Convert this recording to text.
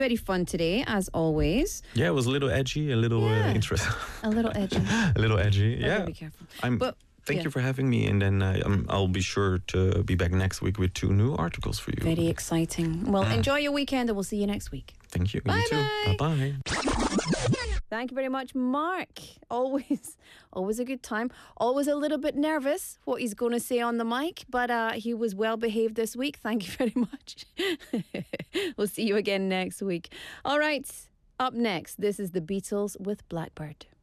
Very fun today, as always. Yeah, it was a little edgy, a little interesting. A little edgy. A little edgy, Better be careful. Thank you for having me, and then I'll be sure to be back next week with 2 new articles for you. Very exciting. Well, enjoy your weekend, and we'll see you next week. Thank you. Bye You too. Bye-bye. Thank you very much, Mark. Always a good time. Always a little bit nervous what he's going to say on the mic, but he was well behaved this week. Thank you very much. We'll see you again next week. All right, up next, this is the Beatles with Blackbird.